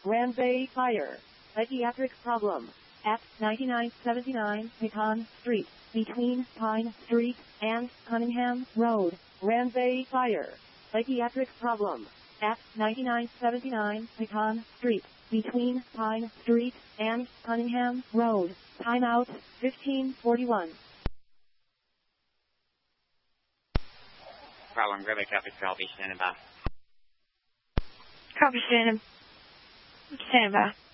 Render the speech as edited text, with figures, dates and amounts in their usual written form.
Ranbay Fire. Psychiatric problem. At 9979 Pecan Street, between Pine Street and Cunningham Road. Ranbay Fire. Psychiatric problem. At 9979 Pecan Street, between Pine Street and Cunningham Road. Timeout 1541. Problem, Grab a copy, I'll be standing by. Copy, standing by.